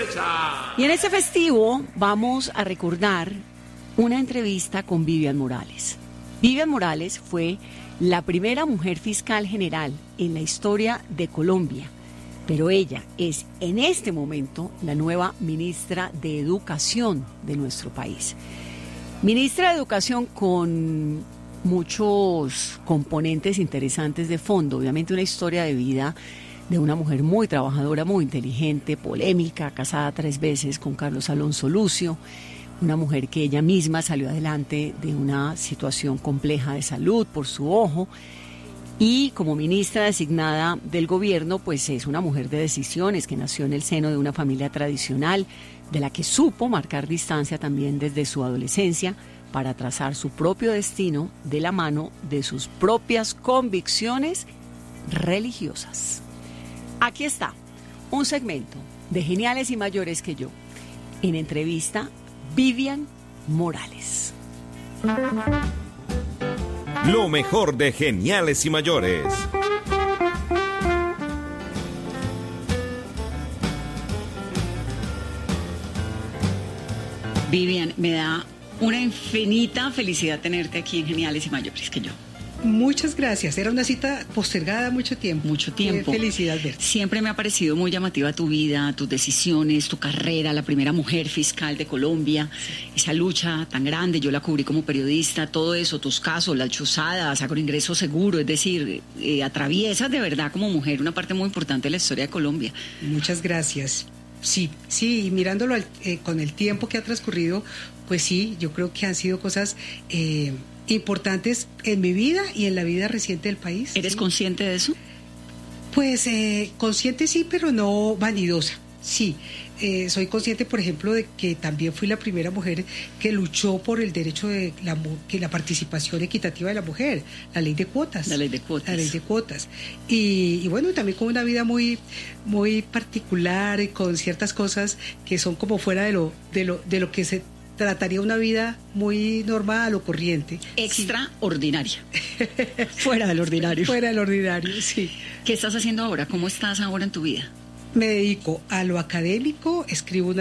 Y en este festivo vamos a recordar una entrevista con Vivian Morales. Vivian Morales fue la primera mujer fiscal general en la historia de Colombia, pero ella es en este momento la nueva ministra de Educación de nuestro país. Ministra de Educación con muchos componentes interesantes de fondo, obviamente una historia de vida de una mujer muy trabajadora, muy inteligente, polémica, casada 3 veces con Carlos Alonso Lucio, una mujer que ella misma salió adelante de una situación compleja de salud por su ojo, y como ministra designada del gobierno, pues es una mujer de decisiones que nació en el seno de una familia tradicional, de la que supo marcar distancia también desde su adolescencia para trazar su propio destino de la mano de sus propias convicciones religiosas. Aquí está un segmento de Geniales y Mayores que yo, en entrevista Vivian Morales. Lo mejor de Geniales y Mayores. Vivian, me da una infinita felicidad tenerte aquí en Geniales y Mayores que yo. Muchas gracias. Era una cita postergada mucho tiempo. Mucho tiempo. Qué felicidad verte. Siempre me ha parecido muy llamativa tu vida, tus decisiones, tu carrera, la primera mujer fiscal de Colombia, esa lucha tan grande, yo la cubrí como periodista, todo eso, tus casos, las chuzadas, agroingreso seguro, es decir, atraviesas de verdad como mujer una parte muy importante de la historia de Colombia. Muchas gracias. Sí, y mirándolo con el tiempo que ha transcurrido, pues sí, yo creo que han sido cosas importantes en mi vida y en la vida reciente del país. ¿Eres consciente de eso? Pues consciente sí, pero no vanidosa. Sí, soy consciente, por ejemplo, de que también fui la primera mujer que luchó por el derecho de la participación equitativa de la mujer, la ley de cuotas. La ley de cuotas. La ley de cuotas. Y bueno, también con una vida muy, muy particular, con ciertas cosas que son como fuera de lo que se trataría una vida muy normal o corriente. Extraordinaria. Fuera del ordinario. Fuera del ordinario, sí. ¿Qué estás haciendo ahora? ¿Cómo estás ahora en tu vida? Me dedico a lo académico, escribo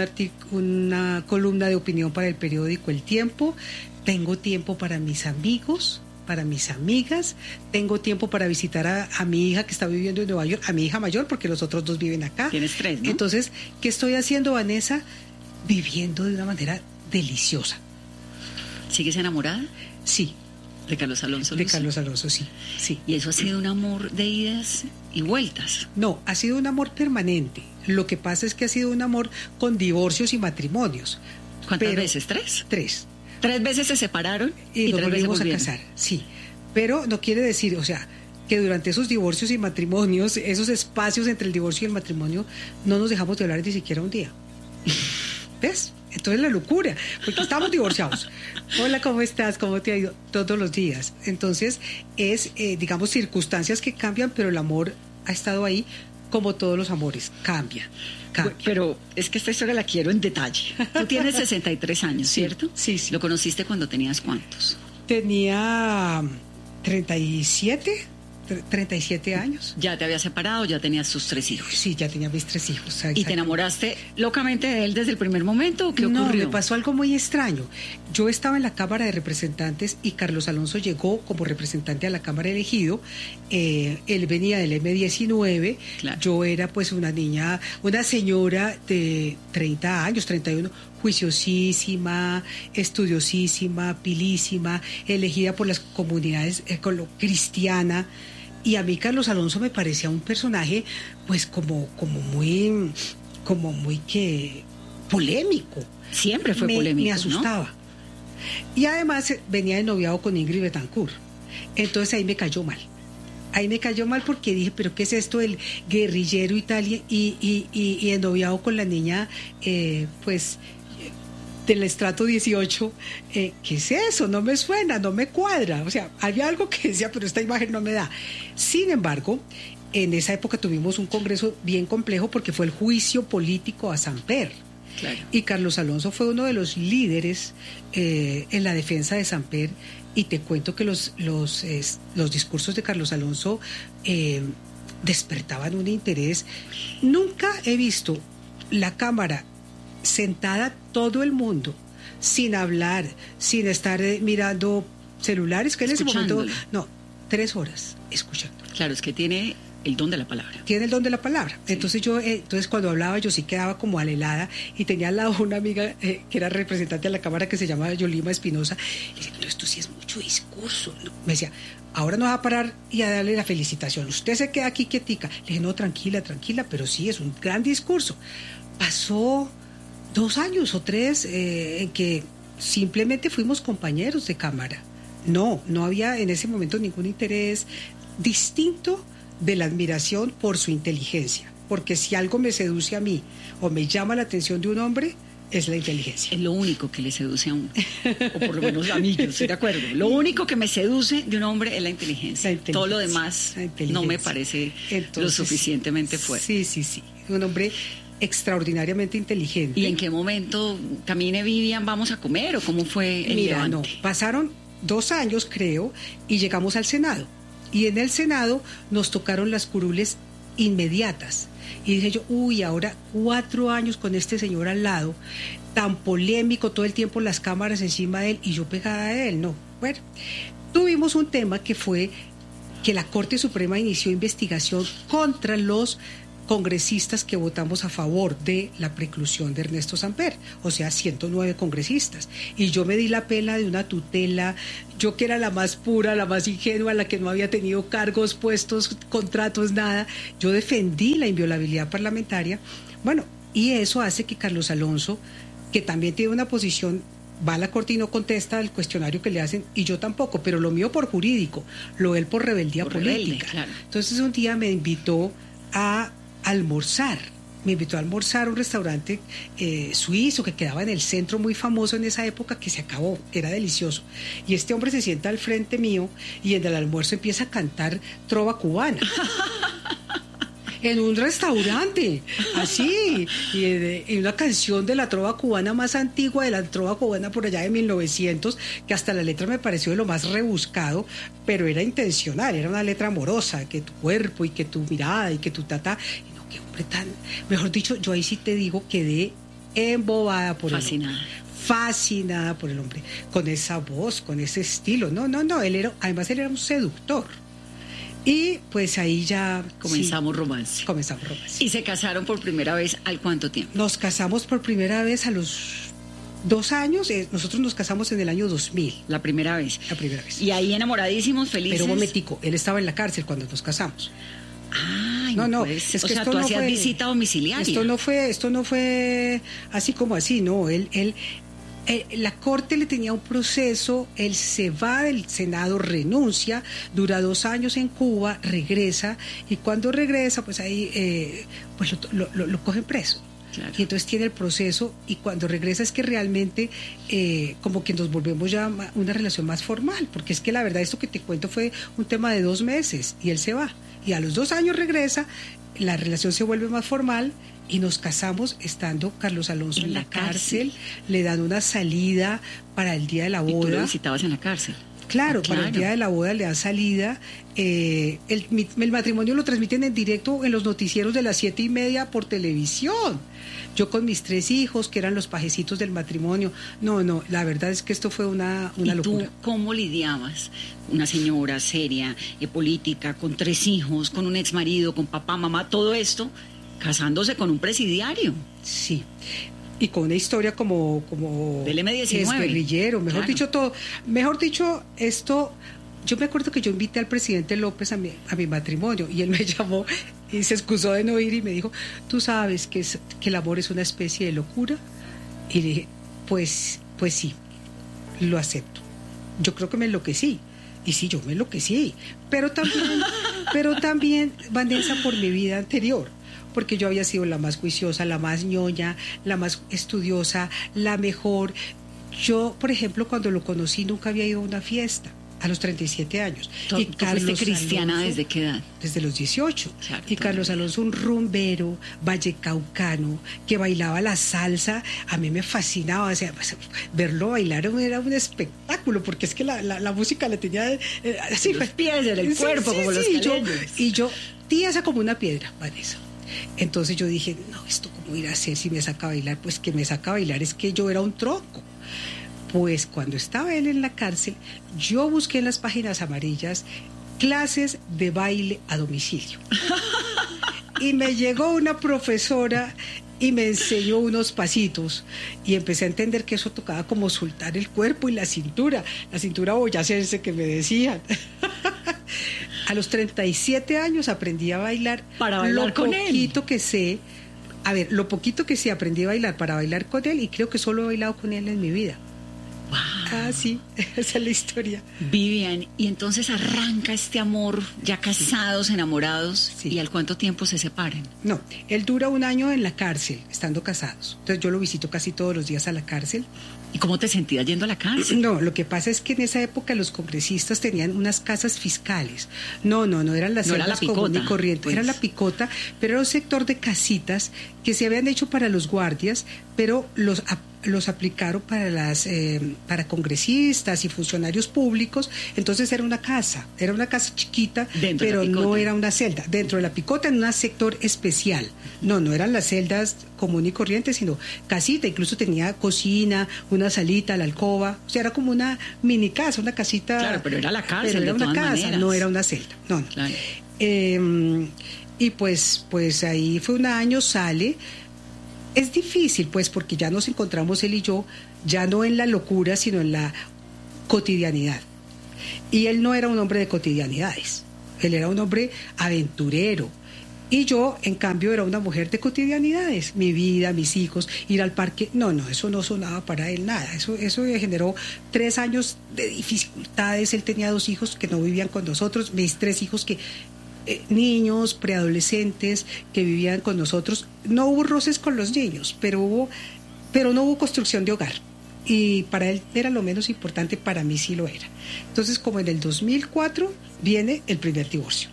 una columna de opinión para el periódico El Tiempo, tengo tiempo para mis amigos, para mis amigas, tengo tiempo para visitar a mi hija que está viviendo en Nueva York, a mi hija mayor, porque los otros 2 viven acá. Tienes 3, ¿no? Entonces, ¿qué estoy haciendo, Vanessa? Viviendo de una manera deliciosa. ¿Sigues enamorada? Sí. ¿De Carlos Alonso? De Carlos Alonso, sí. ¿Y eso ha sido un amor de idas y vueltas? No, ha sido un amor permanente. Lo que pasa es que ha sido un amor con divorcios y matrimonios. ¿Cuántas veces? 3. 3. 3 veces se separaron y nos 3 veces volvimos a casar, sí. Pero no quiere decir, o sea, que durante esos divorcios y matrimonios, esos espacios entre el divorcio y el matrimonio, no nos dejamos de hablar ni siquiera un día. ¿Ves? Entonces la locura, porque estamos divorciados. Hola, ¿cómo estás? ¿Cómo te ha ido? Todos los días. Entonces es, digamos, circunstancias que cambian, pero el amor ha estado ahí, como todos los amores, cambia. Pero es que esta historia la quiero en detalle. Tú tienes 63 años, ¿cierto? Sí. ¿Lo conociste cuando tenías cuántos? Tenía 37 años. ¿Ya te habías separado? ¿Ya tenías tus 3 hijos? Sí, ya tenía mis 3 hijos. Exacto. ¿Y te enamoraste locamente de él desde el primer momento o qué ocurrió? No, me pasó algo muy extraño. Yo estaba en la Cámara de Representantes y Carlos Alonso llegó como representante a la Cámara elegido. Él venía del M19. Claro. Yo era pues una señora de 30 años, 31, juiciosísima, estudiosísima, pilísima, elegida por las comunidades cristiana. Y a mí Carlos Alonso me parecía un personaje pues como muy polémico. Siempre fue polémico, me asustaba, ¿no? Y además venía de noviado con Ingrid Betancourt. Entonces ahí me cayó mal porque dije, pero ¿qué es esto del guerrillero y tal? Y el noviado con la niña pues del estrato 18, ¿qué es eso? No me suena, no me cuadra. O sea, había algo que decía, pero esta imagen no me da. Sin embargo, en esa época tuvimos un congreso bien complejo porque fue el juicio político a Samper. Claro. Y Carlos Alonso fue uno de los líderes en la defensa de Samper. Y te cuento que los discursos de Carlos Alonso despertaban un interés. Nunca he visto la Cámara sentada todo el mundo, sin hablar, sin estar mirando celulares, que en ese momento, no, 3 horas escuchando. Claro, es que tiene el don de la palabra. Tiene el don de la palabra. Sí. Entonces cuando hablaba yo sí quedaba como alelada y tenía al lado una amiga que era representante de la Cámara que se llamaba Yolima Espinosa. Y decía, no, esto sí es mucho discurso. Me decía, ahora no va a parar y a darle la felicitación. Usted se queda aquí quietica. Le dije, no, tranquila, pero sí, es un gran discurso. Pasó 2 años o 3 en que simplemente fuimos compañeros de Cámara. No había en ese momento ningún interés distinto de la admiración por su inteligencia, porque si algo me seduce a mí o me llama la atención de un hombre, es la inteligencia. Es lo único que le seduce a uno, o por lo menos a mí, yo estoy de acuerdo. Lo único que me seduce de un hombre es la inteligencia. Todo lo demás no me parece lo suficientemente fuerte. Sí, un hombre extraordinariamente inteligente. ¿Y en qué momento, camine Vivian, vamos a comer o cómo fue el levante? No, pasaron 2 años creo y llegamos al Senado. Y en el Senado nos tocaron las curules inmediatas. Y dije yo, ahora 4 años con este señor al lado, tan polémico, todo el tiempo las cámaras encima de él y yo pegada a él. No, bueno, tuvimos un tema que fue que la Corte Suprema inició investigación contra los congresistas que votamos a favor de la preclusión de Ernesto Samper, o sea, 109 congresistas. Y yo me di la pela de una tutela, yo que era la más pura, la más ingenua, la que no había tenido cargos, puestos, contratos, nada. Yo defendí la inviolabilidad parlamentaria. Bueno, y eso hace que Carlos Alonso, que también tiene una posición, va a la Corte y no contesta el cuestionario que le hacen, y yo tampoco, pero lo mío por jurídico, lo él por rebeldía política. Claro. Entonces un día me invitó a almorzar. Me invitó a almorzar a un restaurante suizo que quedaba en el centro, muy famoso en esa época, que se acabó, era delicioso. Y este hombre se sienta al frente mío y en el almuerzo empieza a cantar trova cubana. En un restaurante, así, y una canción de la trova cubana más antigua, de la trova cubana por allá de 1900, que hasta la letra me pareció de lo más rebuscado, pero era intencional, era una letra amorosa, que tu cuerpo y que tu mirada y que tu tata, y no, qué hombre tan, mejor dicho, yo ahí sí te digo, quedé embobada por el hombre. Fascinada por el hombre, con esa voz, con ese estilo, no, además él era un seductor. Y pues ahí ya comenzamos romance. ¿Y se casaron por primera vez al cuánto tiempo? Nos casamos por primera vez a los 2 años. Nosotros nos casamos en el año 2000. La primera vez. Y ahí enamoradísimos, felices. Pero un momentico, él estaba en la cárcel cuando nos casamos. Ay, no. Es que o sea, tú hacías visita domiciliaria. Esto no fue así como así, no. La Corte le tenía un proceso, él se va del Senado, renuncia, dura 2 años en Cuba, regresa, y cuando regresa, pues ahí pues lo cogen preso. Claro. Y entonces tiene el proceso, y cuando regresa es que realmente como que nos volvemos ya una relación más formal, porque es que la verdad esto que te cuento fue un tema de 2 meses, y él se va. Y a los 2 años regresa, la relación se vuelve más formal, y nos casamos estando Carlos Alonso en la cárcel. Le dan una salida para el día de la boda. ¿Y tú lo visitabas en la cárcel? Claro, para el día de la boda le dan salida. El matrimonio lo transmiten en directo en los noticieros de las 7:30 por televisión. Yo con mis 3 hijos, que eran los pajecitos del matrimonio. No, la verdad es que esto fue una locura. ¿Y tú cómo lidiabas? Una señora seria, política, con 3 hijos, con un exmarido, con papá, mamá, todo esto, casándose con un presidiario. Sí. Y con una historia como del M-19. Es guerrillero, mejor dicho todo. Mejor dicho, esto, yo me acuerdo que yo invité al presidente López a mi matrimonio, y él me llamó y se excusó de no ir y me dijo, ¿tú sabes que el amor es una especie de locura? Y le dije, pues sí, lo acepto. Yo creo que me enloquecí. Y sí, yo me enloquecí. Pero también, Vanessa, por mi vida anterior. Porque yo había sido la más juiciosa, la más ñoña, la más estudiosa, la mejor. Yo, por ejemplo, cuando lo conocí nunca había ido a una fiesta, a los 37 años. ¿Tú fuiste cristiana Alonso, desde qué edad? Desde los 18. Claro, y Carlos Alonso, un rumbero, vallecaucano, que bailaba la salsa, a mí me fascinaba. O sea, pues, verlo bailar era un espectáculo, porque es que la música la tenía así. Los pies en el cuerpo, como los caleños. Y yo, tiesa como una piedra, Vanessa. Entonces yo dije, no, ¿esto cómo ir a hacer si me saca a bailar? Pues que me saca a bailar es que yo era un tronco. Pues cuando estaba él en la cárcel, yo busqué en las páginas amarillas clases de baile a domicilio. Y me llegó una profesora y me enseñó unos pasitos y empecé a entender que eso tocaba como soltar el cuerpo y la cintura boyacense que me decían. A los 37 años aprendí a bailar. Para bailar con él. Lo poquito que sé aprendí a bailar para bailar con él y creo que solo he bailado con él en mi vida. Wow. Ah, sí, esa es la historia. Vivian, y entonces arranca este amor, ya casados, enamorados, Sí. ¿y al cuánto tiempo se separan? No, él dura 1 año en la cárcel, estando casados. Entonces yo lo visito casi todos los días a la cárcel. ¿Y cómo te sentías yendo a la cárcel? No, lo que pasa es que en esa época los congresistas tenían unas casas fiscales. No eran las No era la celdas comunes picota, y corrientes, pues. era la picota, pero era un sector de casitas que se habían hecho para los guardias, pero los aplicaron para congresistas y funcionarios públicos. Entonces era una casa chiquita, Dentro de la pero no picota. era una celda. Dentro de la picota en un sector especial. No eran las celdas común y corriente, sino casita, incluso tenía cocina, una salita, la alcoba, o sea, era como una mini casa, una casita. Claro, pero era la cárcel, pero era de una todas casa, maneras. no era una celda. No. Claro. Y pues ahí fue 1 año, sale. Es difícil, pues, porque ya nos encontramos él y yo, ya no en la locura, sino en la cotidianidad. Y él no era un hombre de cotidianidades, él era un hombre aventurero. Y yo, en cambio, era una mujer de cotidianidades. Mi vida, mis hijos, ir al parque. No, eso no sonaba para él nada. Eso generó 3 años de dificultades. Él tenía 2 hijos que no vivían con nosotros. Mis 3 hijos que... niños, preadolescentes que vivían con nosotros. No hubo roces con los niños, pero no hubo construcción de hogar. Y para él era lo menos importante, para mí sí lo era. Entonces, como en el 2004, viene el primer divorcio.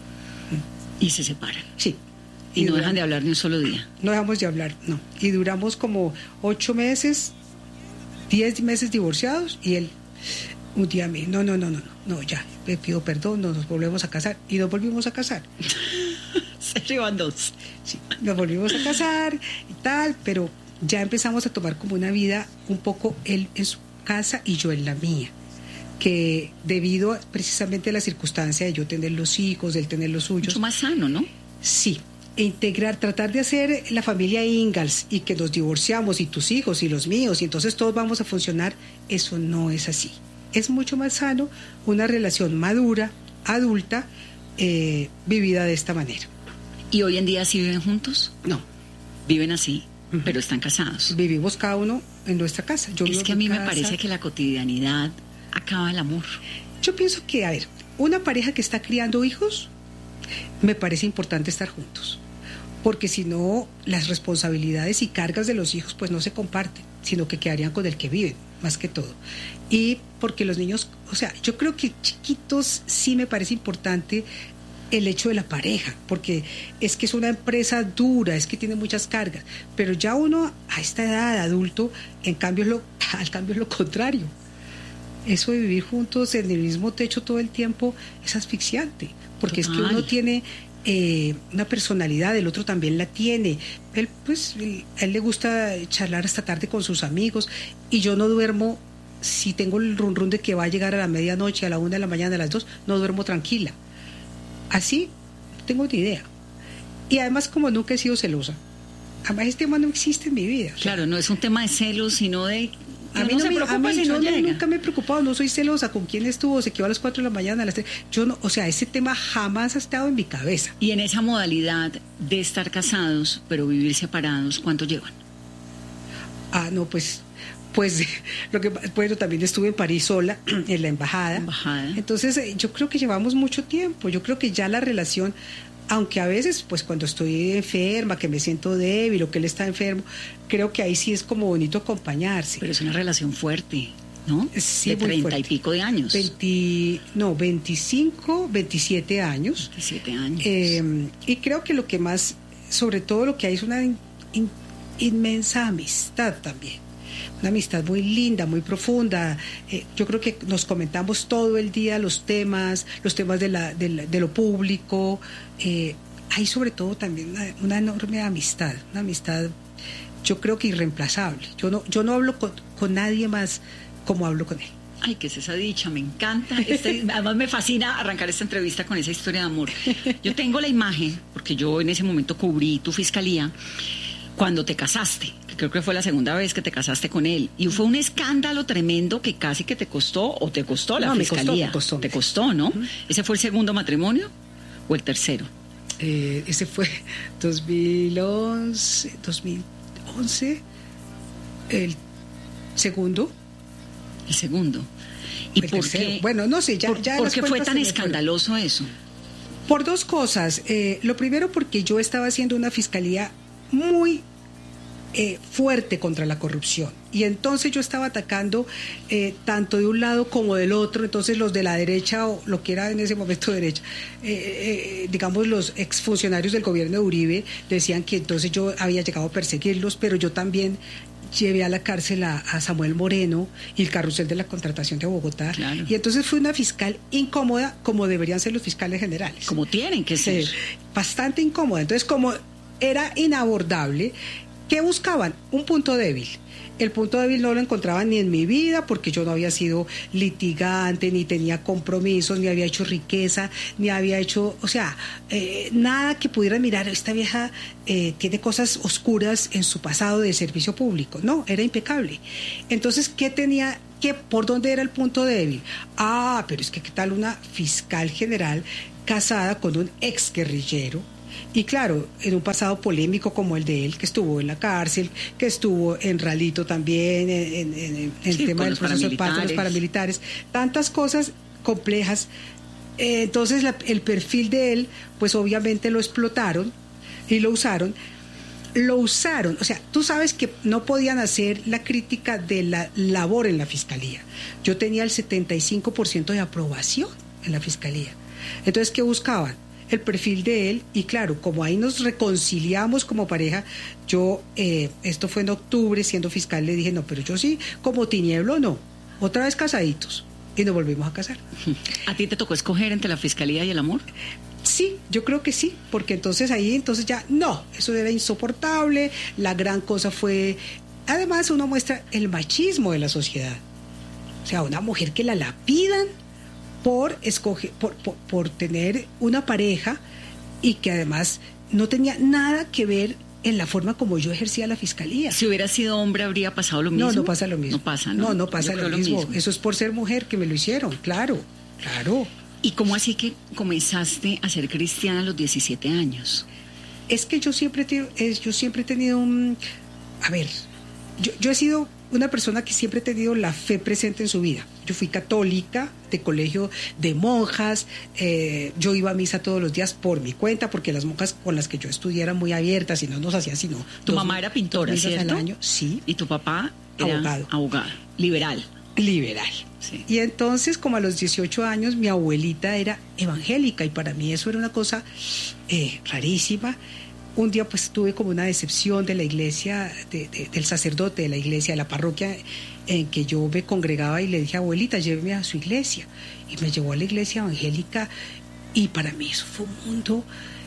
Y se separan. Sí. Y no dejan de hablar ni un solo día. No dejamos de hablar, no. Y duramos como 8 meses, 10 meses divorciados, y él un día me dijo, no, ya, le pido perdón, nos volvemos a casar. Y nos volvimos a casar. Se llevan 2. Sí, nos volvimos a casar y tal, pero ya empezamos a tomar como una vida un poco él en su casa y yo en la mía, que debido precisamente a la circunstancia de yo tener los hijos, de él tener los suyos. Mucho más sano, ¿no? Sí, tratar de hacer la familia Ingalls y que nos divorciamos y tus hijos y los míos y entonces todos vamos a funcionar, eso no es así. Es mucho más sano una relación madura, adulta, vivida de esta manera. ¿Y hoy en día sí viven juntos? No. Viven así, pero están casados. Vivimos cada uno en nuestra casa. Yo vivo Es que a en mi mí me casa. parece que la cotidianidad acaba el amor. Yo pienso que, a ver, una pareja que está criando hijos, me parece importante estar juntos. Porque si no, las responsabilidades y cargas de los hijos pues no se comparten, sino que quedarían con el que viven, más que todo. Y porque los niños, o sea, yo creo que chiquitos sí me parece importante el hecho de la pareja, porque es que es una empresa dura, es que tiene muchas cargas, pero ya uno a esta edad adulto, al cambio es lo contrario. Eso de vivir juntos en el mismo techo todo el tiempo es asfixiante, porque Total. es que uno tiene una personalidad, el otro también la tiene. A él le gusta charlar hasta tarde con sus amigos y yo no duermo. Si tengo el run run de que va a llegar a la medianoche, a la 1 de la mañana, a las 2, no duermo tranquila. Así, no tengo ni idea. Y además, como nunca he sido celosa, además este tema no existe en mi vida. Claro, no es un tema de celos, sino de... A mí, no se preocupa si no llega. nunca me he preocupado, no soy celosa. ¿Con quién estuvo? Se quedó a las 4 de la mañana, a las 3. Yo no, o sea, ese tema jamás ha estado en mi cabeza. Y en esa modalidad de estar casados, pero vivir separados, ¿cuánto llevan? Ah, no, pues lo que bueno, también estuve en París sola, en la embajada. Entonces, yo creo que llevamos mucho tiempo. Yo creo que ya la relación, aunque a veces, pues cuando estoy enferma, que me siento débil o que él está enfermo, creo que ahí sí es como bonito acompañarse. Pero es una relación fuerte, ¿no? Sí, de muy 30 fuerte. y pico de años. 25, 27 años. 27 años. Y creo que lo que más, sobre todo lo que hay es una inmensa amistad también. Una amistad muy linda, muy profunda. Yo creo que nos comentamos todo el día los temas de lo público. hay sobre todo también una enorme amistad, una amistad yo creo que irreemplazable. Yo no hablo con nadie más como hablo con él. Ay, qué es esa dicha, me encanta. Además me fascina arrancar esta entrevista con esa historia de amor. Yo tengo la imagen, porque yo en ese momento cubrí tu fiscalía, cuando te casaste, que creo que fue la segunda vez que te casaste con él, y fue un escándalo tremendo que casi que te costó la fiscalía. Me costó, ¿no? Uh-huh. ¿Ese fue el segundo matrimonio o el tercero? Ese fue 2011, el segundo. El segundo. ¿Y por qué? Bueno, no sé, ¿Por qué fue tan escandaloso eso? Por dos cosas. Lo primero, porque yo estaba haciendo una fiscalía muy fuerte contra la corrupción. Y entonces yo estaba atacando tanto de un lado como del otro. Entonces los de la derecha, o lo que era en ese momento derecha, digamos los exfuncionarios del gobierno de Uribe, decían que entonces yo había llegado a perseguirlos, pero yo también llevé a la cárcel a Samuel Moreno y el carrusel de la contratación de Bogotá. Claro. Y entonces fue una fiscal incómoda, como deberían ser los fiscales generales. Como tienen que ser. Bastante incómoda. Entonces, como era inabordable, ¿qué buscaban? Un punto débil. El punto débil no lo encontraban ni en mi vida, porque yo no había sido litigante, ni tenía compromisos, ni había hecho riqueza, ni había hecho, o sea, nada que pudiera mirar, esta vieja tiene cosas oscuras en su pasado de servicio público. No, era impecable. Entonces, ¿qué tenía? ¿Por dónde era el punto débil? Pero es que ¿qué tal una fiscal general casada con un exguerrillero? Y claro, en un pasado polémico como el de él, que estuvo en la cárcel, que estuvo en Ralito también, en el tema del proceso de paz de los paramilitares, tantas cosas complejas. Entonces el perfil de él, pues obviamente lo explotaron y lo usaron. O sea, tú sabes que no podían hacer la crítica de la labor en la fiscalía. Yo tenía el 75% de aprobación en la fiscalía. Entonces, ¿qué buscaban? El perfil de él, y claro, como ahí nos reconciliamos como pareja, yo, esto fue en octubre, siendo fiscal, le dije, no, pero yo sí, como Tinieblo, no, otra vez casaditos, y nos volvimos a casar. ¿A ti te tocó escoger entre la fiscalía y el amor? Sí, yo creo que sí, porque entonces ya, no, eso era insoportable, la gran cosa fue, además uno muestra el machismo de la sociedad, o sea, una mujer que la lapidan, por tener una pareja y que además no tenía nada que ver en la forma como yo ejercía la fiscalía. Si hubiera sido hombre, ¿habría pasado lo mismo? No pasa lo mismo. No pasa, ¿no? No pasa lo mismo. Eso es por ser mujer que me lo hicieron, claro. ¿Y cómo así que comenzaste a ser cristiana a los 17 años? Es que yo siempre he tenido yo he sido una persona que siempre ha tenido la fe presente en su vida. Yo fui católica, de colegio de monjas, yo iba a misa todos los días por mi cuenta, porque las monjas con las que yo estudié eran muy abiertas y no nos hacían sino... ¿Tu mamá era pintora, cierto? Al año, sí. ¿Y tu papá era abogado? Liberal. Sí. Y entonces, como a los 18 años, mi abuelita era evangélica y para mí eso era una cosa rarísima. Un día pues tuve como una decepción de la iglesia, del sacerdote de la iglesia, de la parroquia en que yo me congregaba, y le dije, abuelita, lléveme a su iglesia. Y me llevó a la iglesia evangélica y para mí eso fue un mundo...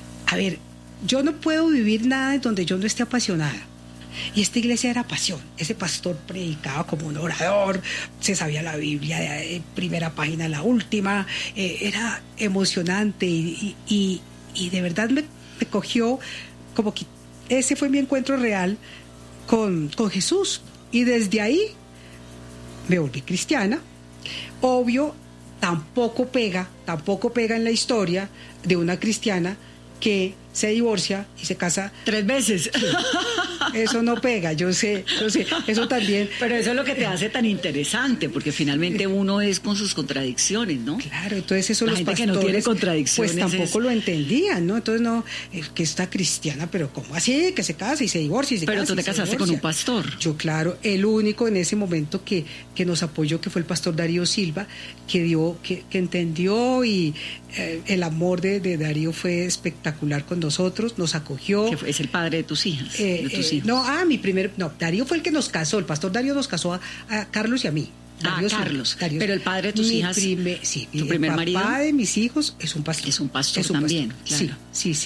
yo no puedo vivir nada en donde yo no esté apasionada. Y esta iglesia era pasión. Ese pastor predicaba como un orador, se sabía la Biblia de primera página a la última, era emocionante y de verdad me cogió... como que ese fue mi encuentro real con Jesús, y desde ahí me volví cristiana. Obvio, tampoco pega en la historia de una cristiana que se divorcia y se casa 3 veces. Sí. Eso no pega, yo sé, eso también. Pero eso es lo que te hace tan interesante, porque finalmente uno es con sus contradicciones, ¿no? Claro, entonces eso la los gente pastores que no tiene contradicciones pues tampoco lo entendían, ¿no? Entonces no, que está cristiana, pero ¿cómo así? Que se casa y se divorcia y se casa. Pero tú te casaste con un pastor. Yo, claro, el único en ese momento que nos apoyó, que fue el pastor Darío Silva, que entendió, y el amor de Darío fue espectacular con nosotros, nos acogió. Que es el padre de tus hijas, de tus hijos. Darío fue el que nos casó, el pastor Darío nos casó a Carlos y a mí. Carlos. Pero el padre de tus hijas, tu primer marido. El papá de mis hijos es un pastor. Es un pastor también, claro. Sí.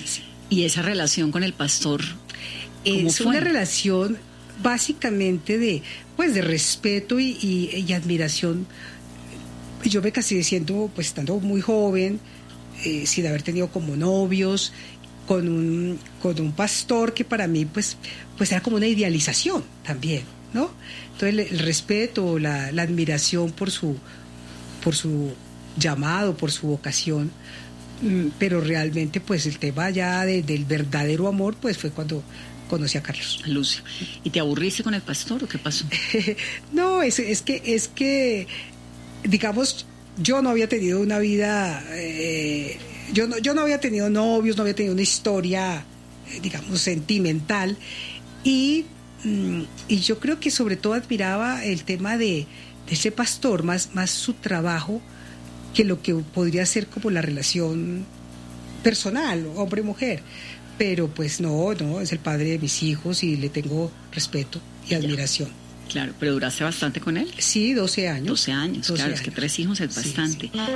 ¿Y esa relación con el pastor? Es una relación básicamente de respeto y admiración. Yo me casé estando muy joven, sin haber tenido como novios, con un pastor que para mí pues era como una idealización también, ¿no? Entonces el respeto, la admiración por su llamado, por su vocación, pero realmente pues el tema ya del verdadero amor pues fue cuando conocí a Carlos. Lucio, ¿y te aburriste con el pastor o qué pasó? No, es que digamos, yo no había tenido una vida, yo no había tenido novios, no había tenido una historia, digamos, sentimental, y yo creo que sobre todo admiraba el tema de ese pastor, más su trabajo que lo que podría ser como la relación personal, hombre-mujer. Pero pues no, es el padre de mis hijos y le tengo respeto y admiración. Claro, pero ¿duraste bastante con él? Sí, 12 años. 12 años, claro, es que 3 hijos es bastante. Sí.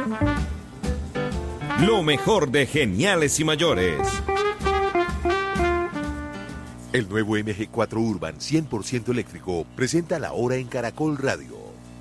Lo mejor de Geniales y Mayores. El nuevo MG4 Urban 100% eléctrico presenta la hora en Caracol Radio.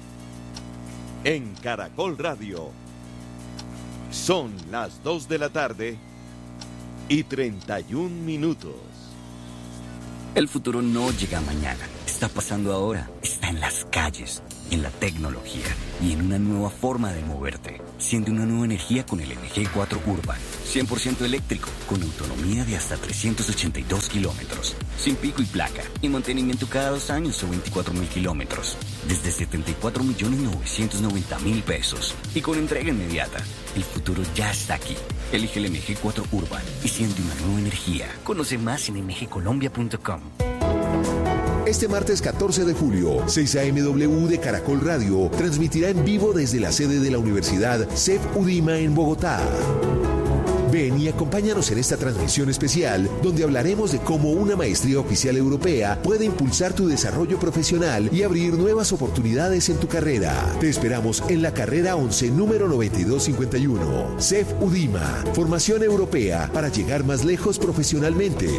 En Caracol Radio. Son las 2 de la tarde y 31 minutos. El futuro no llega mañana, está pasando ahora, está en las calles, en la tecnología y en una nueva forma de moverte. Siente una nueva energía con el MG4 Urban, 100% eléctrico, con autonomía de hasta 382 kilómetros, sin pico y placa, y mantenimiento cada 2 años o 24.000 kilómetros, desde 74.990.000 pesos, y con entrega inmediata. El futuro ya está aquí. Elige el MG4 Urban y siente una nueva energía. Conoce más en mgcolombia.com. Este martes 14 de julio, 6 a.m.W. de Caracol Radio transmitirá en vivo desde la sede de la Universidad CEF UDIMA en Bogotá. Ven y acompáñanos en esta transmisión especial donde hablaremos de cómo una maestría oficial europea puede impulsar tu desarrollo profesional y abrir nuevas oportunidades en tu carrera. Te esperamos en la carrera 11, número 9251. CEF UDIMA, formación europea para llegar más lejos profesionalmente.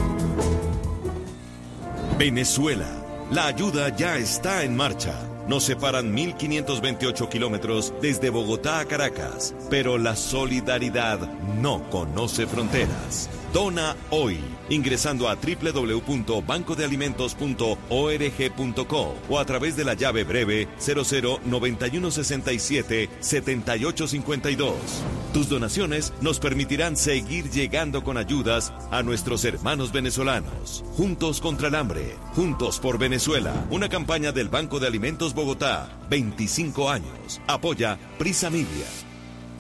Venezuela, la ayuda ya está en marcha. Nos separan 1.528 kilómetros desde Bogotá a Caracas, pero la solidaridad no conoce fronteras. Dona hoy, ingresando a www.bancodealimentos.org.co o a través de la llave breve 009167-7852. Tus donaciones nos permitirán seguir llegando con ayudas a nuestros hermanos venezolanos. Juntos contra el hambre, juntos por Venezuela. Una campaña del Banco de Alimentos Bogotá, 25 años. Apoya Prisa Media.